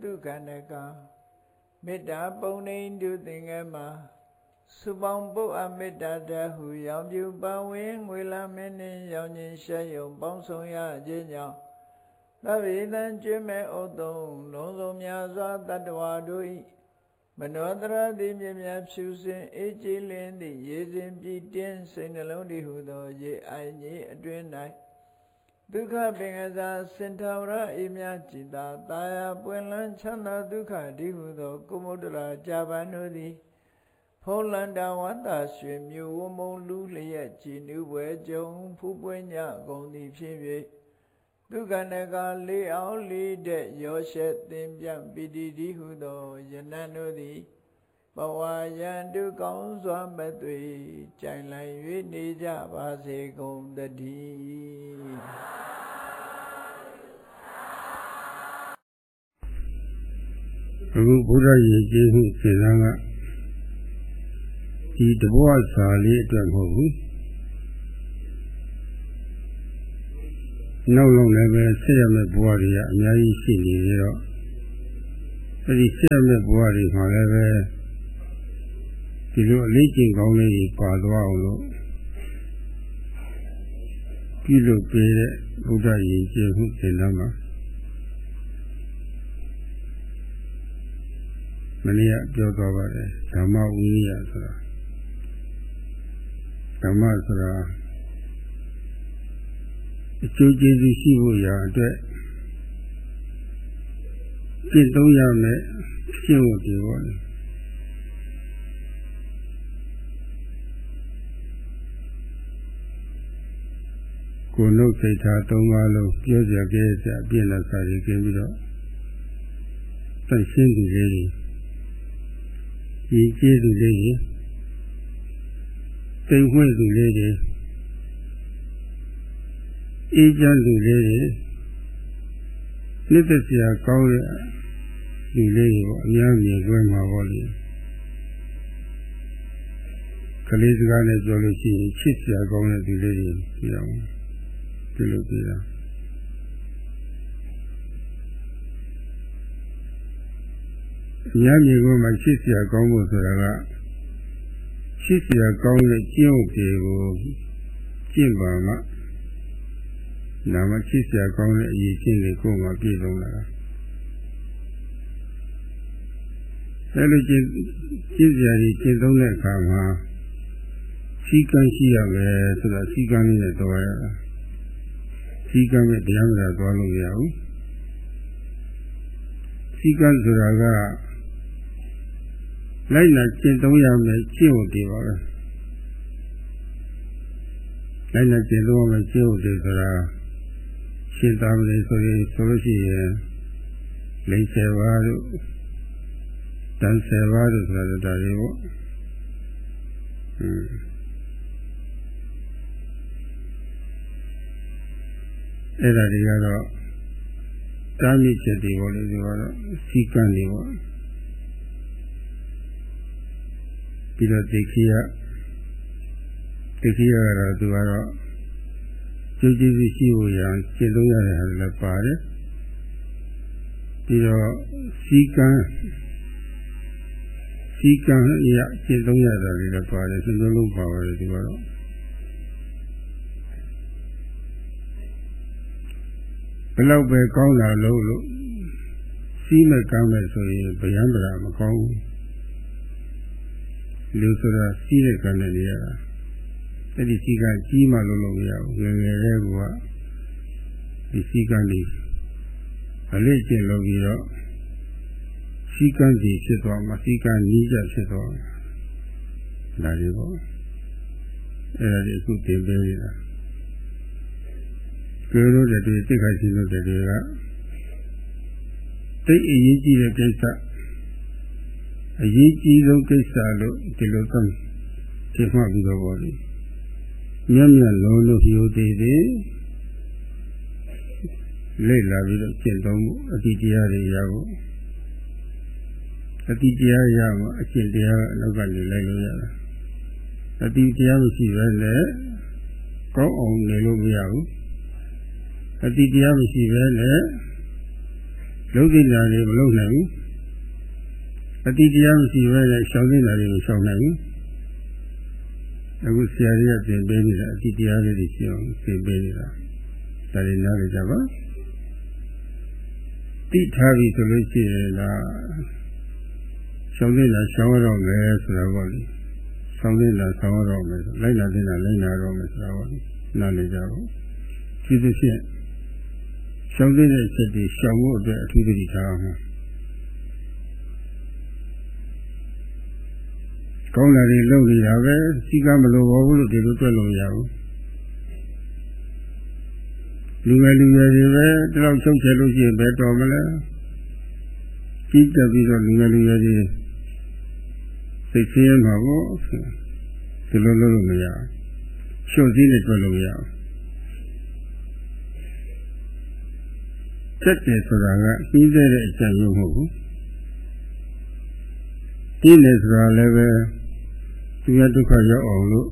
တုခန္ဓကမေတ္တာပုံနေတုသင်္ကမှာစုပေါင်းပုအမေတ္တာတဟုရောင်ပြူပဝင်းငွေလာမင်းနှင့်ရောင်ခြင်းရှက်ယုံပေါင်းဆောင်ရခြင်းကြောင့်သဗ္ဗေတံကျွမ်းမဲ့ဥသုံးလုံးစုံများစွာတတ္တဝါတို့၏မနောတရတိမြင်မြဖြူစင်အေးကြည်လင်းသည့်ရေစဉ်ပြည့်တင်းစိတ်နှလုံးတည်ဟုသောရေအိုင်ကြီးအတွင်း၌ဒုက္ခပင်ကစားစင်ထာဝရအေးမြကြည်သာတာယာပွင့်လန်းချမ်းသာဒုက္ခတည်ဟုသောကုမုဒ္ဒရာကြာပန်တို့သည်ဖုံးလန္တာဝတ္တရွှေမြို့ဝမုံလူလျက်ကြည်နူးပွဲကြုံဖူးပွင့်ညကုန်သည်ဖြစ်၍ဒုက္ခနကလေးအောင်လေးတဲ့ရောရှက်သင်ပြပီတိတိဟုသောယနံတို့သည်ဘဝယံတုကောင်းစွာမသွေကြိုင်လိုက်၍နေကြပါစေကုန်တည်းအခုဘုရားရည်ကြီးမှုစေတံကဒီတဘောစာလေးအတွက်မဟုတ်ဘူးနောက်လုံးလည်းပဲဆက်ရမယ့်ဘဝတွေကအများကြီးရှိနေပြီးတော့အဲဒီဆက်ရမယ့်ဘဝတွေမှာလည်းပဲဒီလိုအလေးကျင့်ကောင်းလေးကြီးပါသွားအောင်လို့ပြုလုပ်ပေးတဲ့ဘုရားရည်ကြီးမှုစေတံမှာမနေ့ကပြောသွားပါတယ်ဓမ္မဝိနည်းဆိုတာဓမ္မဆိုတာအကျိုးကျေးဇူးရှိဖို့ရာအတွက်ကျင့်သုံးရမယ်ရှင်းဖို့ဒီပေါ့လေကိုယ်နှုတ်စိတ်ထားသုံးပါးလုံးပြောကြကြစအပြည့်နဲ့စာရည်ကျင်းပြီးတော့သိရှင်းသူလေးကြီးဒီကျေးဇူးလေးကြီးသိဝှင့်သူလေးကြီးအေးချမ်းသူလေးကြီးနှစ်သက်စရာကောင်းတဲ့လူလေးကြီးပေါ့အများကြီးကျွမ်းမှာပေါ့လေကလေးစကားနဲ့ပြောလို့ရှိရင်ချစ်စရာကောင်းတဲ့လူလေးကြီးပြောင်းဒီလိုပြောတာအများကြီးကမှချစ်စရာကောင်းဖို့ဆိုတာကချစ်စရာကောင်းတဲ့ကျင့်ဝတ်တွေကိုကျင့်ပါမှနာမချစ်စရာကောင်းတဲ့အရေးချင်းတွေကိုမှပြည့်စုံလာတာအဲလိုကျင့်စရာကြီးကျင့်သုံးတဲ့အခါမှာစီကံရှိရမယ်ဆိုတော့စီကံလေးနဲ့သွားရတာစီကံနဲ့တရားမတော်သွားလို့မရဘူးစီကံဆိုတာကလိုက်နာကျင့်သုံးရမယ်ကျင့်ဝတ်တွေပါပဲလိုက်နာကျင့်သုံးရမယ်ကျင့်ဝတ်တွေဆိုတာရှင်းသားမလို့ဆိုလို့ရှိရင်လိမ့်10ပါးတို့တန်10ပါးတို့ဆိုတာဒါတွေပေါ့အဲ့ဒါတွေကတော့တာမိချက်တွေပေါ့လေဒီကတော့စီကံတွေပေါ့ပြီးတော့ဒိဋ္ဌိယကတော့သူကတော့ကျိုးကျေးဇူးရှိဖို့ရန်ကျင့်သုံးရတဲ့ဟာတွေလည်းပါတယ်ပြီးတော့စီကံရကျင့်သုံးရတာတွေလည်းပါတယ်စဉ်းစားလို့ပါပါတယ်ဒီကတော့ဘယ်လောက်ပဲကောင်းတာလို့စီးမဲ့ကောင်းမဲ့ဆိုရင်ဗျံပရာမကောင်းဘူးလူဆိုတာစီးတဲ့ကံနဲ့နေရတာအဲ့ဒီစီကံကြီးမှလို့မရဘူးငယ်ငယ်လေးကဒီစီကံကြီးအလေးကျင့်လို့ပြီးတော့စီကံကြီးဖြစ်သွားမှစီကံကြီးကြဖြစ်သွားဒါတွေပေါ့အဲ့ဒါဒီအခုတင်ပေးနေတာပြောလို့တဲ့ဒီသိက္ခာရှိလို့တဲ့တွေကသိအရေးကြီးတဲ့ကိစ္စအရေးကြီးဆုံးကိစ္စလို့ဒီလိုသတ်ထင်မှတ်ပြီးတော့ပေါ့လေမြတ်လုံးလို့ဟိုသေးသေးလေ့လာပြီးတော့ကျင့်သုံးမှုအတိတရားတွေရဖို့အတိတရားရမှအကျင့်တရားကအနောက်ကနေလိုက်လို့ရတာအတိတရားမရှိဘဲနဲ့ကောင်းအောင်နေလို့မရဘူးအတိတရားမရှိဘဲနဲ့လုံးသိတာတွေမလုံးနိုင်ဘူးအတိတရားမရှိဘဲနဲ့ရှောင်သိတာတွေမရှောင်နိုင်ဘူးအခုဆရာကြီးကသင်ပေးနေတာအတိတရားလေးတွေရှင်းအောင်သင်ပေးနေတာဒါတွေနားလည်ကြပါတိထားပြီဆိုလို့ရှိရင်လားရှောင်သိတာရှောင်ရတော့မယ်ဆိုတာပေါ့လေရှောင်သိတာရှောင်ရတော့မယ်လိုက်လာသိတာလိုက်လာတော့မယ်ဆိုတာပေါ့လေနားလည်ကြပါဒီသဖြင့်ရှောင်သိတဲ့စိတ်တွေရှောင်ဖို့အတွက်အထူးသတိထားအောင်ကောင်းတာတွေလုပ်နေတာပဲစီကမလိုပါဘူးလို့ဒီလိုတွေ့လို့မရဘူးလူငယ်တွေပဲဒီလောက်ချုပ်ချယ်လို့ရှိရင်ဘယ်တော်မလဲကြီးတက်ပြီးတော့လူငယ်တွေစိတ်ဆင်းရဲမှာပေါ့ဒီလိုလုပ်လို့မရရှုပ်စည်းနဲ့တွေ့လို့မရတက်တယ်ဆိုတာကကြီးတဲ့အကြံရုံမဟုတ်ဘူးကြီးတယ်ဆိုတာလည်းပဲသူရဒုက္ခရောက်အောင်လို့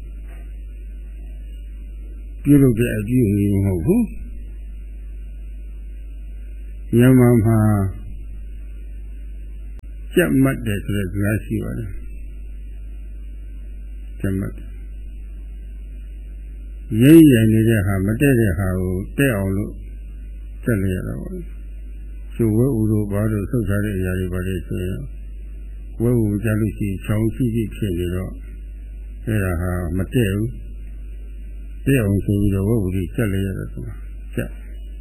ပြုလုပ်တဲ့အကျိုးမျိုးမဟုတ်ဘူးညမှာမှာကြက်မှတ်တယ်ဆိုတဲ့စကားရှိပါတယ်ကြက်မှတ်ရိပ်ရည်နေတဲ့ဟာမတည့်တဲ့ဟာကိုတဲ့အောင်လို့စက်ရတော့ကျိုးဝဲဥတို့ဘာလို့ဆုတ်ထားတဲ့အရာတွေပါလေဆိုရင်ဝဲဥကြလို့ရှိရင်ချောင်းရှိဖြစ်နေတော့အဲ့ဒါဟာမတည့်ဘူးတဲ့အောင်ဆိုပြီးတော့ဝဲဥကြီးစက်ရတော့ဆိုတာစက်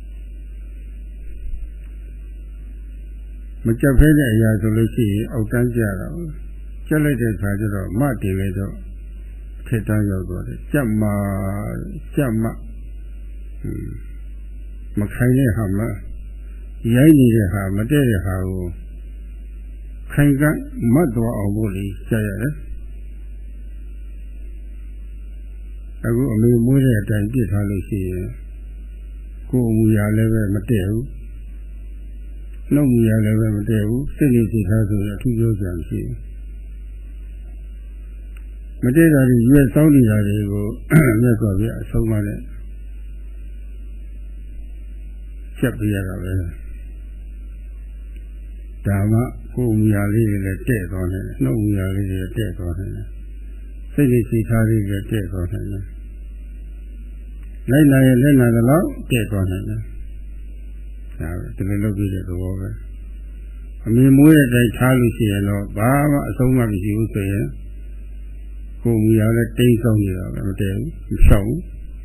မကြက်ဖဲတဲ့အရာဆိုလို့ရှိရင်အောက်တန်းကြတာကျက်လိုက်တဲ့ခါကျတော့မတင်လိုက်တော့ထက်တန်းရောက်သွားတယ်ကြက်မမခိုင်တဲ့ဟာမရိုက်နေတဲ့ဟာမတည့်တဲ့ဟာကိုခိုင်ကမတ်သွားအောင်လို့လေကြားရတယ်အခုအမေမွေးတဲ့အတိုင်းပြစ်ထားလို့ရှိရင်ကိုယ်အမူအရာလည်းပဲမတည့်ဘူးနှုတ်မူရလည်းပဲမတည့်ဘူးစိတ်နဲ့စိတ်ထားဆိုရင်အထူးပြောကြမရှိဘူးမတည့်တာတွေရွေးစောင်းနေတာတွေကိုမြတ်စွာဘုရားအဆုံးမနဲ့ချက်ပြရတာပဲဒါမှကိုယ်မူရလေးတွေလည်းတဲ့သွားတယ်နှုတ်မူရလေးတွေတဲ့သွားတယ်စိတ်နဲ့စိတ်ထားလေးတွေတဲ့သွားတယ်လိုက်လာရင်လက်လာတော့တဲ့သွားတယ်ဒါပဲဒီလိုလုပ်ပြီးတဲ့သဘောပဲအမြင်မွေးတဲ့အတိုင်းထားလို့ရှိရင်တော့ဘာမှအဆုံးမမရှိဘူးဆိုရင်ကိုယ်မူရလည်းတိတ်ဆုံးနေတာပဲမတည့်ဘူးမဖြောက်ဘူး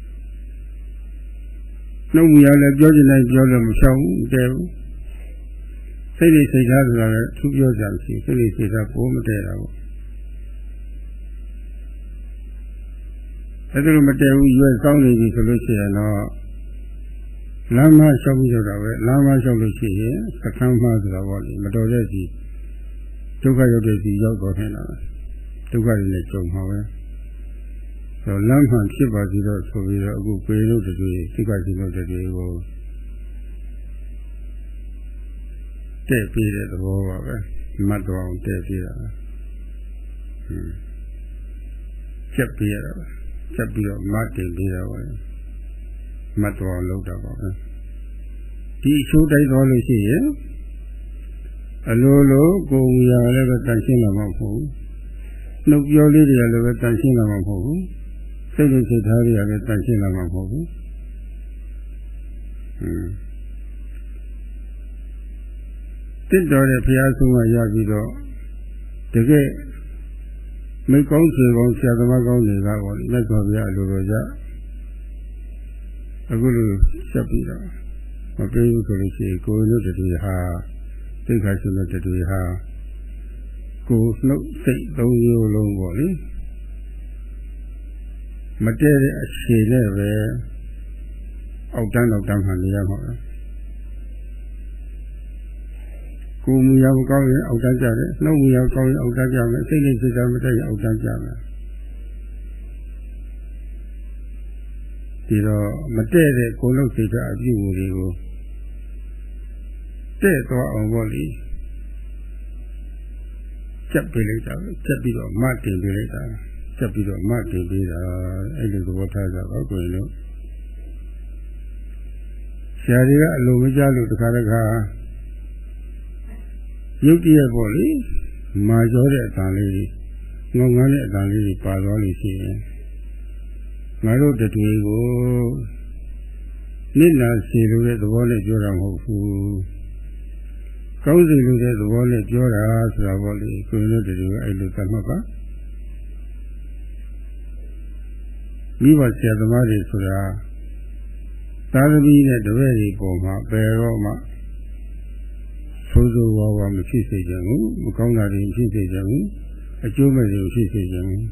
နှုတ်မူရလည်းပြောချင်တိုင်းပြောလို့မဖြောက်ဘူးမတည့်ဘူးစိတ်နဲ့စိတ်ထားဆိုတာလည်းသူပြောကြမရှိစိတ်နဲ့စိတ်ထားကိုမတည့်တာပေါ့အဲ့ဒါလိုမတည့်ဘူးရွေးစောင်းနေပြီဆိုလို့ရှိရင်တော့လမ်းမလျှောက်ပြီးတော့ပဲလမ်းမလျှောက်လို့ရှိရင်စခန်းမှာဆိုတာပေါ့လေမတော်တဲ့စီဒုက္ခရောက်တဲ့စီရောက်တော့နေတာဒုက္ခတွေနဲ့ကြုံမှာပဲဆိုလမ်းမှန်ဖြစ်ပါစီတော့ဆိုပြီးတော့အခုပေလို့တူစိတ်ကစီလို့တူကိုတဲ့ပြီးတဲ့သဘောပါပဲမတ်တော်အောင်တဲ့ပြီးတာချက်ပြီးရတာချက်ပြီးတော့မတ်တင်ပြီးတာပါမတ်တော်လောက်တာပါပဲဒီအချိုးတိုက်သွားလို့ရှိရင်အလိုလိုကိုယ်ရလည်းပဲတန်ရှင်းလာမှာမဟုတ်ဘူးနှုတ်ပြောလေးတွေကလည်းပဲတန်ရှင်းလာမှာမဟုတ်ဘူးစိတ်နဲ့စိတ်ထားတွေကလည်းတန်ရှင်းလာမှာမဟုတ်ဘူးတစ်တော်တဲ့ဘုရားဆုံးကရပြီးတော့တကယ်မိကောင်းချေကောင်းဆရာသမားကောင်းတွေကပေါ့မြတ်စွာဘုရားအလိုတော်ကြအခုလိုဆက်ပြီးတော့မပြေဘူးဆိုလို့ရှိရင်ကိုယ်တို့တူဟာသိက္ခာရှင်တို့တူဟာကိုယ်နှုတ်စိတ်သုံးမျိုးလုံးပေါ့လေမတည့်တဲ့အခြေနဲ့ပဲအောက်တန်းမှနေရမှာပဲကိုယ်မူရမကောင်းရင်အောက်တန်းကြတယ်နှုတ်မူရကောင်းရင်အောက်တန်းကြမယ်စိတ်နဲ့စိတ်ထားမတည့်ရင်အောက်တန်းကြမယ်ဒီတော့မတည့်တဲ့ကိုယ်လုံးစိတ်ဓာတ်အပြုအမူတွေကိုတဲ့သွားအောင်ပေါ့လေချက်ပေးလိုက်တာချက်ပြီးတော့မတင်ပေးလိုက်တာချက်ပြီးတော့မတင်ပေးတာအဲ့ဒီသဘောထားကြပါကိုယ်လို့ဆရာတွေကအလိုမကျလို့တခါရုပ်တရက်ပေါ့လေမာကျော်တဲ့အတန်လေးငေါငန်းတဲ့အတန်လေးပါသွားလို့ရှိရင်ငါတို့တူကိုနိလစီလိုတဲ့သဘောနဲ့ပြောတာမဟုတ်ဘူးကောင်းစီလိုတဲ့သဘောနဲ့ပြောတာဆိုတာပေါ့လေကိုယ်တို့တူအဲ့လိုသတ်မှတ်ပါမိဘဆရာသမားတွေဆိုတာသာသမီနဲ့တပည့်တွေပေါ်မှာပယ်တော့မှဆိုးဆိုးဝါးဝါမရှိစေချင်ဘူးမကောင်းတာတွေဖြစ်စေချင်ဘူးအကျိုးမဲ့တွေဖြစ်စေချင်ဘူး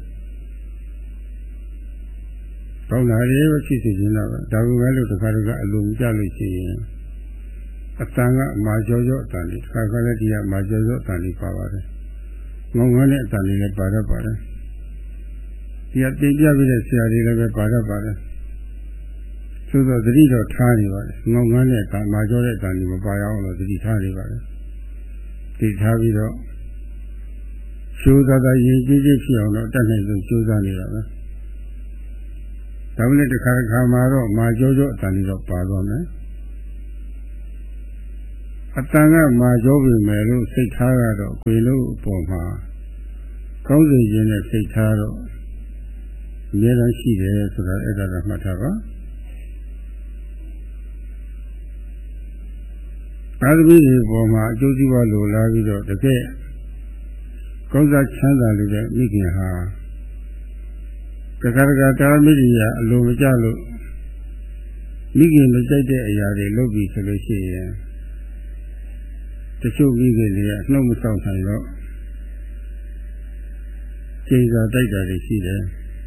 ကောင်းတာတွေပဲဖြစ်စေချင်တော့ဒါပေမဲ့လို့တခါတခါအလိုမကျလို့ရှိရင်အတန်ကမာကျော်ကျော်အတန်လေးတစ်ခါခါလည်းဒီကမာကျော်ကျော်အတန်လေးပါပါတယ်ငုံငန်းတဲ့အတန်လေးလည်းပါတတ်ပါတယ်ဒီကတင်ပြပြီးတဲ့ဆရာတွေလည်းပဲပါတတ်ပါတယ်ဆိုတော့သတိတော့ထားနေပါတယ်ငုံငန်းတဲ့အတန်မာကျော်တဲ့အတန်လေးမပါရအောင်လို့သတိထားနေပါတယ်သတိထားပြီးတော့ကျိုးသားသားရင်ကြီးကြီးဖြစ်အောင်တော့တတ်နိုင်ဆုံးကျိုးစားနေတာပဲဒါမှလည်းတစ်ခါတစ်ခါမှာတော့မာကျော်ကျော်အတန်လေးတော့ပါသွားမယ်အတန်ကမာကျော်ပြီမယ်လို့စိတ်ထားကတော့ကိုယ်လို့အပေါ်မှာကောင်းစေခြင်းနဲ့စိတ်ထားတော့အများကြီးရှိတယ်ဆိုတာအဲ့ဒါတော့မှတ်ထားပါသာသမီတွေပေါ်မှာအကျိုးစီးပွားလိုလားပြီးတော့တကယ်ကောင်းစားချမ်းသာလို့တဲ့မိခင်ဟာတခါတခါတာမိရိယာအလိုမကျလို့မိခင်မကြိုက်တဲ့အရာတွေလုပ်ပြီးဆိုလို့ရှိရင်တချို့မိခင်တွေကနှုတ်မဆောက်နိုင်တော့ကျေစာတိုက်တာတွေရှိတယ်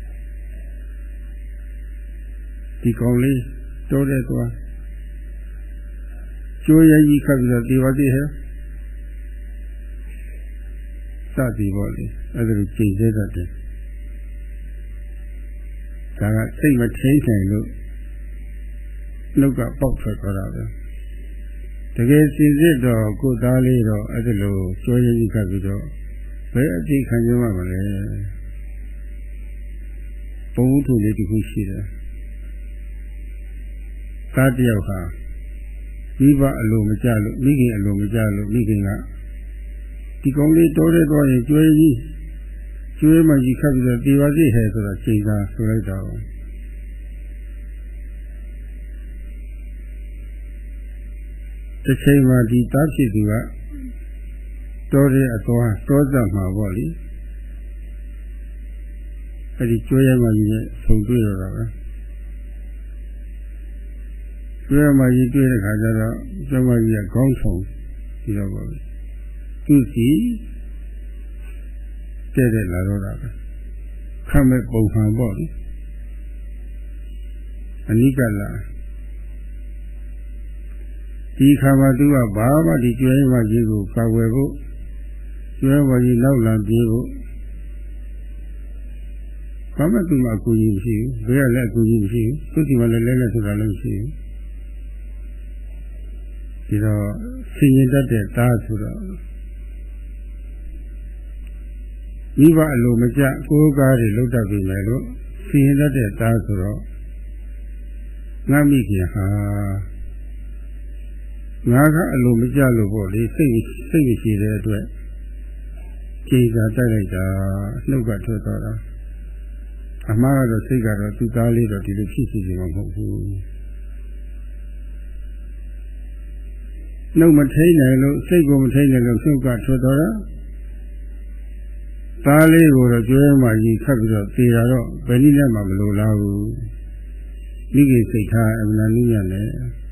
ဒီကောင်လေးတိုးတဲ့သွားကျိုးရည်ခတ်ပြီးတော့ဒီဝတိဟဲ့စသည်ပေါ့လေအဲ့ဒါလိုကျေစေတတ်တယ်ဒါကစိတ်မထိန်နိုင်လို့နှုတ်ကပေါက်ထွက်သွားတာပဲတကယ်စီစစ်တော့ကိုယ်သားလေးတော့အဲ့ဒါလိုကျိုးရည်ခတ်ပြီးတော့ဘယ်အကြိတ်ခံကြမှာမလဲပုံထုလေးတစ်ခုရှိတယ်သားတယောက်ဟာမိဘအလိုမကျလို့မိခင်အလိုမကျလို့မိခင်ကဒီကောင်လေးတိုးတဲ့တော့ရင်ကျွေးမှကြီးခတ်ပြီးတော့ဒီပါစီဟဲဆိုတော့ချိန်သာဆိုလိုက်တော့တစ်ချိန်မှာဒီသားဖြစ်သူကတိုးတဲ့အသွားတိုးသက်မှာပေါ့လေအဲဒီကျွေးမှကြီးနဲ့ဆုံတွေ့တော့တာပဲကျွေးမှကြီးတွေ့တဲ့ခါကျတော့ကျွေးမှကြီးကခေါင်းထုံပြီးတော့ပေါ့သူစီတဲ့လာတော့တာပဲခမဲ့ပုံဟန်ပေါ့လေအနိကလာဒီခါမှာသူကဘာမှဒီကျွဲမကြီးကိုကာဝယ်ဖို့ကျွဲမကြီးနောက်လာပြေးဖို့ဘာမှသူ့မှာအကူကြီးမရှိဘူးဘယ်ကလည်းအကူကြီးမရှိဘူးသူ့ဒီမှာလည်းလဲဆိုတာလည်းမရှိဘူးဒီတော့ဆင်ရင်တတ်တဲ့သားဆိုတော့မိဘအလိုမကျကိုယ်ကားတွေလုတ်တတ်ပြီမယ်လို့ဆင်ရင်တတ်တဲ့သားဆိုတော့ငါမိခင်ဟာငါကအလိုမကျလို့ပေါ့လေစိတ်ရှိတဲ့အတွက်ခြေစာတိုက်လိုက်တာနှုတ်ကထွက်သွားတာအမှားကတော့စိတ်ကတော့သူ့သားလေးတော့ဒီလိုဖြစ်စီနေမှာမဟုတ်ဘူးနှုတ်မထိန်နိုင်လို့စိတ်ကိုမထိန်နိုင်လို့နှုတ်ကထွက်သွားတာသားလေးကိုတော့ကျွဲမှကြီးခတ်ပြီးတော့သေတာတော့ဘယ်နည်းနဲ့မှမလိုလားဘူးမိခင်စိတ်ထားအမှန်နည်းရတယ်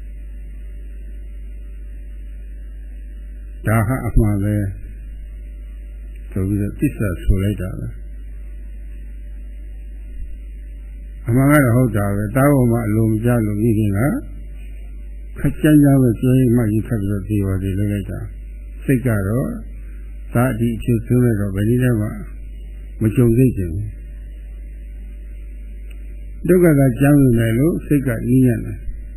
ဒါဟာအမှန်ပဲဆိုပြီးတော့သစ္စာဆိုလိုက်တာပဲအမှန်ကတော့ဟုတ်တာပဲတားပေါ်မှာအလုံးမကြလို့မိခင်ကခက်ကြမ်းကြမ်းပဲကျွေးမှကြီးခတ်ပြီးတော့ပြေပါသေးလိုက်တာစိတ်ကတော့ဒါအဒီအဖြစ်ဆိုးနေတော့ဘယ်နည်းနဲ့မှမကြုံစိတ်ချင်ဘူးဒုက္ခကကြမ်းနေတယ်လို့စိတ်ကညှင်းရတယ်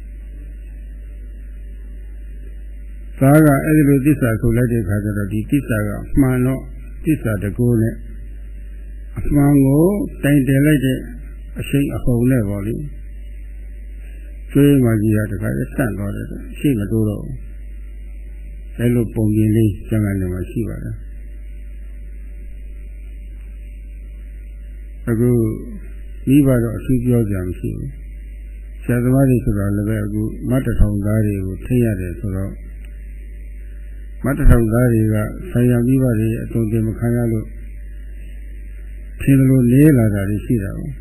ဒါကအဲ့ဒီလိုသစ္စာဆိုလိုက်တဲ့အခါကျတော့ဒီသစ္စာကမှန်တော့သစ္စာတကူနဲ့အမှန်ကိုတိုင်တယ်လိုက်တဲ့အရှိန်အဟုန်နဲ့ပေါ့လေကျွေးမှကြီးရတခါရဆန့်သွားတယ်ရှိမတိုးတော့အဲလိုပုံပြင်လေးကျမ်းဂန်ထဲမှာရှိပါတယ်အခုမိဘတော့အထူးပြောကြမရှိဘူးဆရာသမားတွေဆိုတော့လည်းပဲအခုမတ်တထောင်သားတွေကိုထိရတယ်ဆိုတော့မတ်တထောင်သားတွေကဆရာမိဘတွေအတုံးတင်မခံရလို့ထင်လို့လေးလာတာရှိတာပေါ့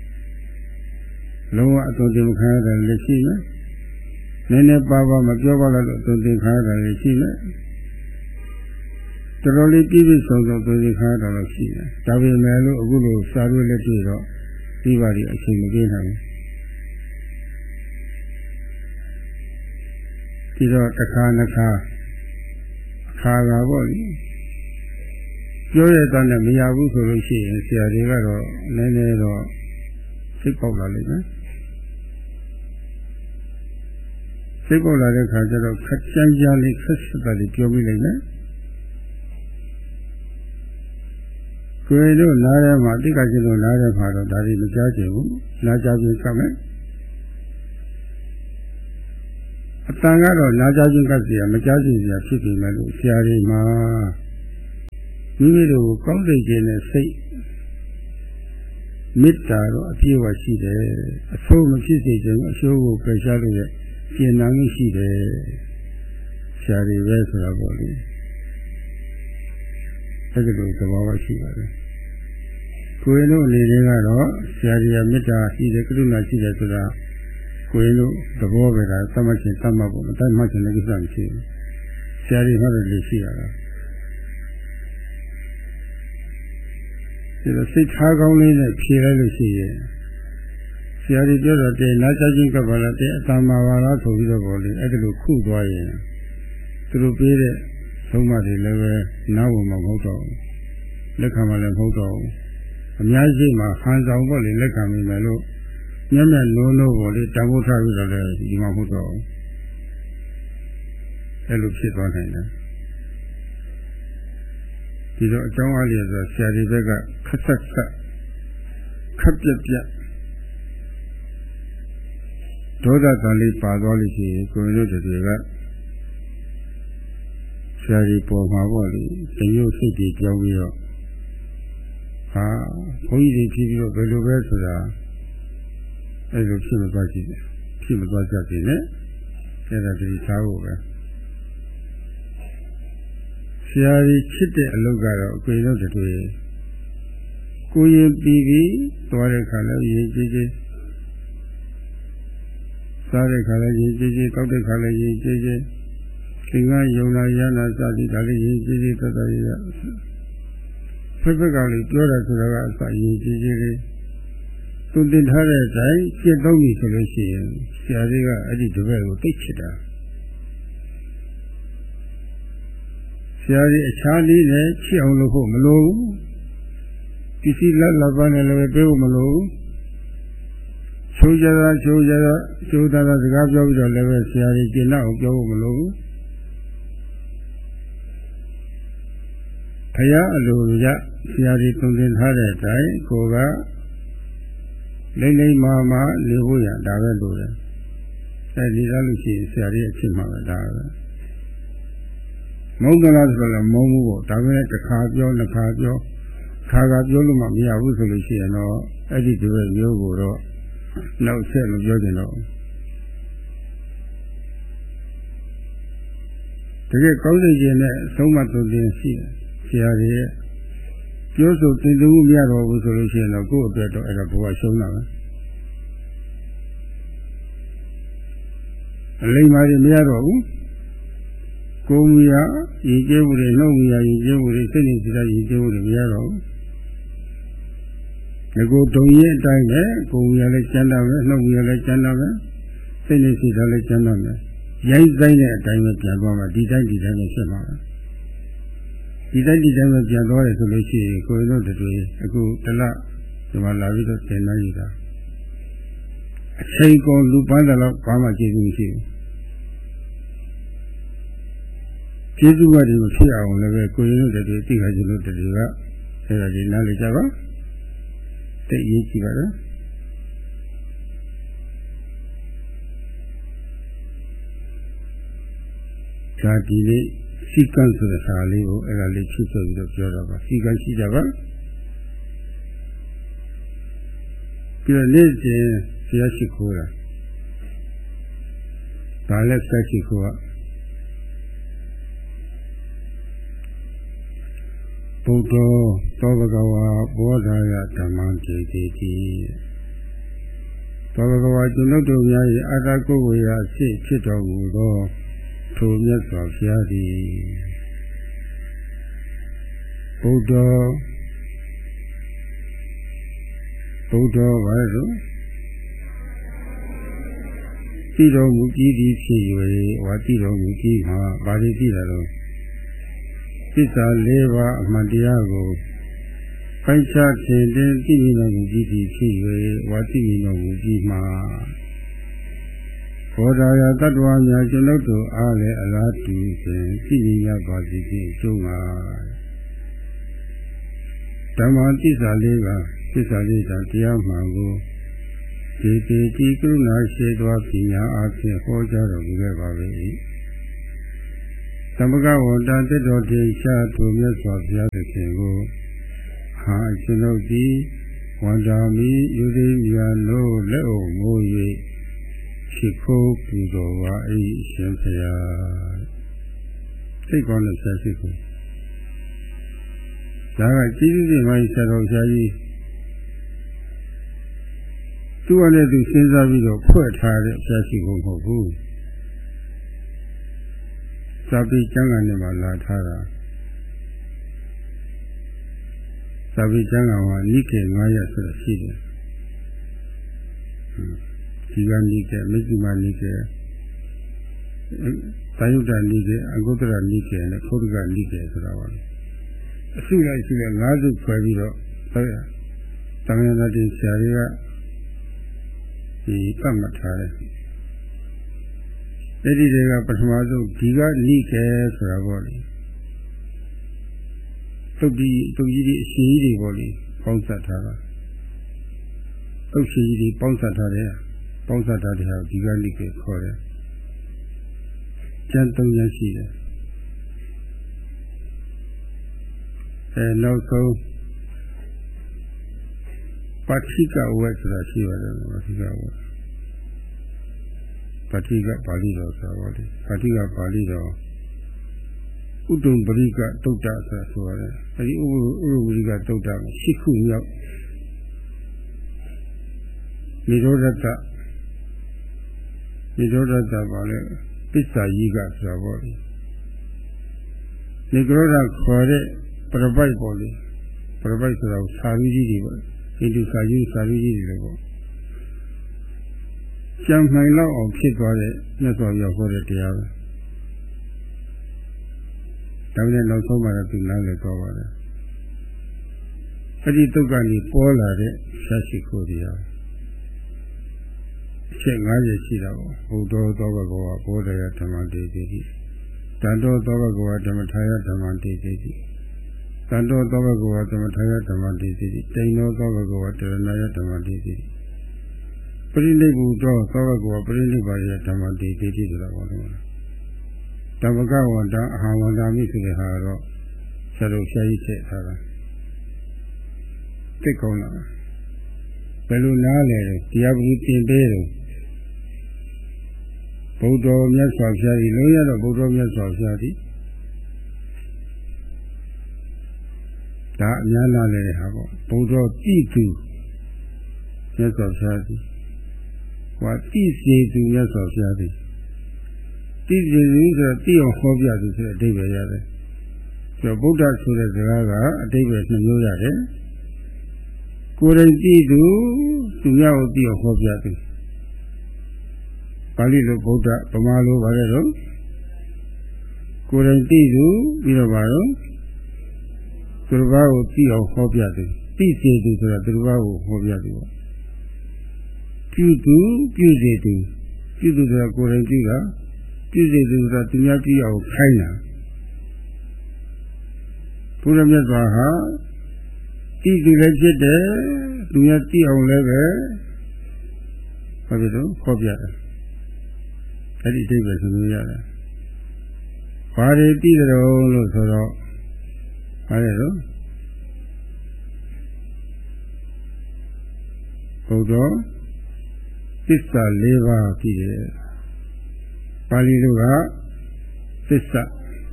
လုံးဝအတုံးတင်မခံရတာလည်းရှိမယ်နည်းနည်းပါးပါးမပြောပါလို့အတုံးတင်ခံရတာလည်းရှိမယ်တော်တော်လေးပြည့်ပြည့်စုံစုံအတုံးတင်ခံရတာလည်းရှိတယ်ဒါပေမဲ့လို့အခုလိုစာရွက်လက်တွေ့တော့မိဘတွေအချိန်မပြေးနိုင်ဘူးဒီတော့တစ်ခါနှစ်ခါအခါကပေါ့လေပြောရတဲ့နဲ့မရဘူးဆိုလို့ရှိရင်ဆရာတွေကတော့နည်းနည်းတော့စိတ်ပေါက်လာလိမ့်မယ်စိတ်ပေါက်လာတဲ့ခါကျတော့ခက်ကြမ်းကြမ်းလေးခက်ဆက်တာလေးပြောပြလိုက်မယ်ကိုယ်တို့နားထဲမှာတိက္ကကျလို့နားထဲမှာတော့ဒါတွေမကြားချင်ဘူးနားကြားခြင်းကမယ်အတန်ကတော့နားကြားခြင်းကစီရမကြားခြင်းစီရဖြစ်ပြီမဲ့လို့ဆရာတွေမှာမိမိတို့ကိုကောင်းစိတ်ခြင်းနဲ့စိတ်မေတ္တာတော့အပြည့်အဝရှိတယ်အဆိုးမဖြစ်စေခြင်းအဆိုးကိုပယ်ရှားလို့ရကျင့်နာမှုရှိတယ်ဆရာတွေပဲဆိုတာပေါ့လေအဲ့ဒီလိုသဘောရှိပါတယ်ကိုယ်တို့အနေနဲ့ကတော့ဆရာကြီးကမေတ္တာရှိတယ်ကရုဏာရှိတယ်ဆိုတာကိုယ်တို့သဘောပဲဒါသတ်မှတ်ခြင်းသတ်မှတ်ဖို့မတတ်မှတ်ခြင်းလည်းကိစ္စမရှိဘူးဆရာကြီးမှလည်းရှိရတာဒီလိုစိတ်ထားကောင်းလေးနဲ့ဖြေလိုက်လို့ရှိရင်ဆရာကြီးပြောတော့တဲ့နားချခြင်းကပါလားတဲ့အတ္တမှာပါလားဆိုပြီးတော့ပေါ့လေအဲ့ဒီလိုခုသွားရင်သူတို့ပြေးတဲ့ဆုံးမတွေလည်းပဲနားဝင်မှာမဟုတ်တော့ဘူးလက်ခံမှလည်းမဟုတ်တော့ဘူးအများကြီးမှာဟန်ဆောင်ပေါ့လေလက်ခံမိမယ်လို့မျက်မျက်လုံးလုံးပေါ့လေတန်ဖိုးထားပြီးတော့လည်းဒီမှာမဟုတ်တော့ဘူးအဲ့လိုဖြစ်သွားနိုင်တယ်ဒီတော့အကြောင်းအားလျော်ဆိုဆရာဒီဘက်ကခက်ဆက်ဆက်ခက်ပြက်ပြက်ဒေါသတန်လေးပါသွားလို့ရှိရင်ကိုယ်တို့တွေကဆရာကြီးပေါ်မှာပေါ့လေတရုပ်စိတ်ကြီးကြောင်းပြီးတော့ဟာဘုန်းကြီးတွေဖြစ်ပြီးတော့ဘယ်လိုပဲဆိုတာအဲ့လိုဖြစ်မသွားကြည့်တယ်ဖြစ်မသွားကြတယ်နဲ့အဲ့ဒါဒီသားဖို့ပဲဆရာကြီးချစ်တဲ့အလုပ်ကတော့အကွေတော့တူကိုရင်ပြီးပြီးသွားတဲ့ခါလည်းရေးကြည့်ကြည့်စားတဲ့ခါလည်းရေးကြည့်ကြည့်တောက်တဲ့ခါလည်းရေးကြည့်ကြည့်သင်္ကန်းယုံနာရနာစသည်ဒါလေးရေးကြည့်ကြည့်တတ်တော်ရဖက်ဖက်ကလေးပြောတာဆိုတာကအစရေးကြည့်ကြည့်လေးသူတင်ထားတဲ့အတိုင်းပြည့်တော့ပြီဆိုလို့ရှိရင်ဆရာကြီးကအဲ့ဒီတပည့်ကိုသိချစ်တာဆရာကြီးအခြားလေးနဲ့ချစ်အောင်လုပ်ဖို့မလိုဘူးပစ္စည်းလက်လက်ပန်းနဲ့လည်းပေးဖို့မလိုဘူးချိုးကြတာချိုးတာစကားပြောပြီးတော့လည်းပဲဆရာကြီးကျင့်အောင်ပြောဖို့မလိုဘူးဘုရားအလိုရဆရာကြီးသုံးသင်ထားတဲ့အတိုင်းကိုကလိမ့်လိမ့်မာမာနေဖို့ရဒါပဲလို့တယ်အဲဒီလားလို့ရှိရင်ဆရာကြီးအဖြစ်မှာပဲဒါပဲမုန်းတယ်လားဆိုတော့မုန်းဘူးပေါ့ဒါပဲတစ်ခါပြောနှစ်ခါပြောခါပြောလို့မှမရဘူးဆိုလို့ရှိရင်တော့အဲ့ဒီဒီပဲမျိုးကိုတော့နောက်ဆက်မပြောချင်တော့တကယ်ကောင်းစိတ်ခြင်းနဲ့သုံးမှသုံးခြင်းရှိတယ်ဆရာကြီးရဲ့ပြောဆိုသင်သိမှုမရတော့ဘူးဆိုလို့ရှိရင်တော့ကိုယ့်အတွက်တော့အဲ့ဒါဘဝရှုံးတာပဲအလိမ္မာတွေမရတော့ဘူးကိုယ်မူရရည်ကျဲမှုတွေနှုတ်မူရရည်ကျဲမှုတွေစိတ်နဲ့စိတ်ရည်ကျဲမှုတွေမရတော့ဘူးဒီကိုတုံရင်အတိုင်းပဲကိုယ်မူရလည်းကျမ်းတာပဲနှုတ်မူရလည်းကျမ်းတာပဲစိတ်နဲ့စိတ်ဓာတ်လည်းကျမ်းတာပဲရိုက်ဆိုင်တဲ့အတိုင်းပဲပြန်သွားမှာဒီတိုင်းပဲဖြစ်မှာဒီတိုင်းပဲပြန်သွားတယ်ဆိုလို့ရှိရင်ကိုယ်တို့တူအခုတလဒီမှာလာပြီးတော့သင်နိုင်ရတာအချိန်ကုန်လူပန်းတယ်လို့ဘာမှကျေးဇူးမရှိဘူးကျေးဇူးကတည်းကဖြစ်အောင်လည်းပဲကိုယ်တို့တူသိခါကျလို့တူကအဲ့ဒါကြီးနားလည်ကြပါသိရေးကြည့်ပါတော့ဇာတိလေးစီကံဆိုတဲ့စာလေးကိုအဲ့ဒါလေးဖြည့်ဆိုပြီးတော့ပြောတော့ပါစီကံရှိကြပါပြီးတော့နေ့စဉ်ဆရာရှိခိုးတာဒါလည်းဆက်ရှိခိုးကဘုဒ္ဓသောဘဂဝါဘောဓာယဓမ္မံကျေတိတိသောဘဂဝါကျွန်ုပ်တို့များ၏အာတကုဝေယစိတ်ဖြစ်တော်မူသောထိုမြတ်စွာဘုရားသည်ဘုဒ္ဓဘာလို့တည်တော်မူကြီးသည်ဖြစ်၍ဝါတည်တော်မူကြီးမှာဘာတွေတည်တယ်လို့သစ္စာ၄ပါးအမှန်တရားကိုပိုက်ခြားထင်တင်သိမြင်တော်မူကြီးသည်ဖြစ်၍ဝါတည်မြင်တော်မူကြီးမှာဘောဓာယတ attva များကျွန်ုပ်တို့အားလည်းအလားတူဖြင့်သိမြင်ရပါစေခြင်းအကျိုးမှာဓမ္မသစ္စာ၄ပါးသစ္စာလေးတာတရားမှန်ကိုဒီတိတိကရုဏာရှိသောပညာအားဖြင့်ဟောကြားတော်မူခဲ့ပါ၏သမဂဝန္တတ္တောတေချာသူမြတ်စွာဘုရားသခင်ကိုဟာကျွန်ုပ်သည်ဝန္တာမိယူရင်းမြာနိုးလက်အုပ်မိုး၍ရှိခိုးပူဇော်ပါ၏ရှင်ဘုရားသိကောင်းတဲ့ဆရာရှိခိုးဒါကကြီးကြီးကျယ်မားဆရာတော်ဆရာကြီးသူ့အနေနဲ့သူစဉ်းစားပြီးတော့ဖွဲ့ထားတဲ့ဆရာရှိခိုးမဟုတ်ဘူးစာပေကျမ်းဂန်ထဲမှာလာထားတာစာပေကျမ်းဂန်ကနိကေ900ဆိုတာရှိတယ်ဒီကနိကေမဇ္ဈိမနိကေသာယုတ္တနိကေအဂုတ္တရနိကေနဲ့ခௌဒကနိကေဆိုတာပါအစုလိုက်ရှိတဲ့5စုခွဲပြီးတော့တမန်တော်တင်ဆရာတွေကဒီပတ်မှတ်ထားတယ်အဲ့ဒီတွေကပထမဆုံးဒီကနိကေဆိုတာပေါ့လေတုတ်ကြီးတွေအရှင်ကြီးတွေပေါ့လေပေါင်းစပ်ထားတာတုတ်ရှင်ကြီးတွေပေါင်းစပ်ထားတယ်ပေါင်းစပ်ထားတဲ့ဟာဒီကနိကေခေါ်တယ်ကျန်3ရက်ရှိတယ်နောက်ဆုံးပါဠိကဝတ်ဆိုတာရှိပါတယ်ပါဠိကဝတ်ပါဠိကပါဠိတော်ဆိုတာပါဠိပါဠိကပါဠိတော်ဥဒ္ဒံပရိကတုတ်တဆိုတာဆိုရတယ်အဲဒီဥဒ္ဒပရိကတုတ်တမှာရှိခုမြောက်နိရောဓတပါလေပစ္စာယိကဆိုတာပေါ့လေနိရောဓခေါ်တဲ့ပရပိုက်ပေါ့လေပရပိုက်ဆိုတာစာရင်းကြီးတွေပေါ့ဟိန္ဒူစာရင်းကြီးတွေလည်းပေါ့ကြံနိုင်လောက်အောင်ဖြစ်သွားတဲ့မြတ်စွာဘုရားဟောတဲ့တရားပဲဒါပေမဲ့နောက်ဆုံးမှတော့သူနားလည်သွားပါတယ်အဲ့ဒီတုတ်ကနေပေါ်လာတဲ့ဆက်ရှိခိုးတရားအချက်50ရှိတာပေါ့ဘုဒ္ဓသောဘဂဝါဘောဓယဓမ္မတေတိတန်တော်သောဘဂဝါဓမ္မထာယဓမ္မတေတိတန်တော်သောဘဂဝါဓမ္မထာယဓမ္မတေတိတိန်တော်သောဘဂဝါတရဏယဓမ္မတေတိပရိနိဗ္ဗူသောသောဘဂဝါပရိနိဗ္ဗာယဓမ္မတေတိဆိုတာပေါ့လေဓမ္မကဝန္တအဟံဝန္တာမိဆိုတဲ့ဟာတော့ဆရာတို့ဆရာကြီးထည့်ထားတာသိကောင်းလားဘယ်လိုနားလဲတရားပရိသင်ပေးတယ်ဘုဒ္ဓမြတ်စွာဘုရားကြီးလုံးရတော့ဘုဒ္ဓမြတ်စွာဘုရားကြီးဒါအများနာလဲတဲ့ဟာပေါ့ဘုဒ္ဓတိသူမြတ်စွာဘုရားကြီးဟောတိစေသူမြတ်စွာဘုရားကြီးတိစေသူဆိုတော့တိအောင်ဟောပြသူဆိုတဲ့အဓိပ္ပာယ်ရတယ်ဆိုတော့ဗုဒ္ဓဆိုတဲ့စကားကအဓိပ္ပာယ်2မျိုးရတယ်ကိုယ်တိုင်တိသူသူများကိုတိအောင်ဟောပြသူပါဠိလိုဗုဒ္ဓဗမာလိုပါလေတော့ကိုယ်တိုင်တိသူပြီးတော့ပါတော့သူတစ်ပါးကိုတိအောင်ဟောပြသူတိစေသူဆိုတာသူတစ်ပါးကိုဟောပြသူပေါ့ပြုသူပြုစေသူပြုသူဆိုတာကိုယ်တိုင်ပြုတာပြုစေသူဆိုတာသူများပြုအောင်ခိုင်းတာဘုရားမြတ်စွာဟာတိသူလည်းဖြစ်တယ်သူများတိအောင်လည်းပဲဘာဖြစ်လို့ဟောပြတယ်အဲ့ဒီအဓိပ္ပာယ်ဆိုလို့ရတယ်ဟဘာတွေသိကြတော့လို့ဆိုတော့ဘာလဲတော့ဘုရားသစ္စာ၄ပါးကြည့်တယ်ပါဠိလိုကသစ္စာ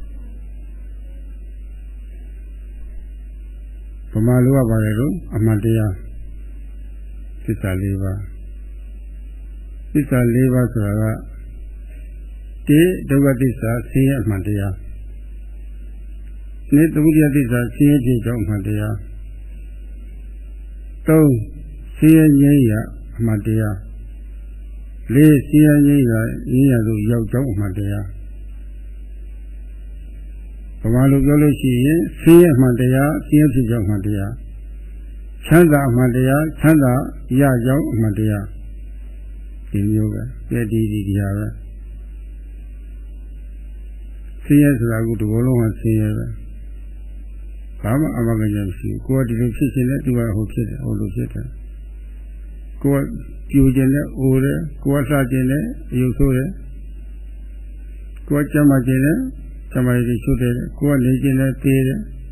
ဗမာလိုကဘာလဲတော့အမှန်တရားသစ္စာ၄ပါးသစ္စာ၄ပါးဆိုတာကတိဒုက္ခသစ္စာဆင်းရဲအမှန်တရားနိသမုဒယသစ္စာဆင်းရဲခြင်းကြောင့်အမှန်တရား၃ဆင်းရဲငြိမ်းရာအမှန်တရား၄ဆင်းရဲငြိမ်းရာရင်းရသို့ရောက်ကြောင်းအမှန်တရားဗမာလိုပြောလို့ရှိရင်ဆင်းရဲအမှန်တရားဆင်းရဲဖြစ်ကြောင်းအမှန်တရားချမ်းသာအမှန်တရားချမ်းသာရကြောင်းအမှန်တရားဒီမျိုးပဲဒီဟာပဲဆင်းရဲဆိုတာကဒီဘလုံးကဆင်းရဲပဲဘာမှအမှန်တရားမရှိဘူးကိုယ်ကဒီလိုဖြစ်ခြင်းနဲ့သူကဟိုဖြစ်တယ်ဟိုလိုဖြစ်တယ်ကိုယ်ကပြိုခြင်းနဲ့အိုတယ်ကိုယ်ကလှခြင်းနဲ့အယုတ်ဆိုးတယ်ကိုယ်ကကြမ်းမှခြင်းနဲ့ကြမ်းမှရည်ချုပ်တယ်ကိုယ်ကနေခြင်းနဲ့သေးတယ်